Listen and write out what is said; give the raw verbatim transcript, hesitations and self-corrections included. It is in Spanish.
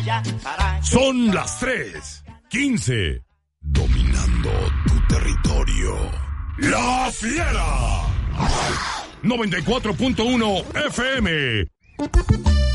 Son las tres quince. Dominando tu territorio. La Fiera. noventa y cuatro punto uno F M.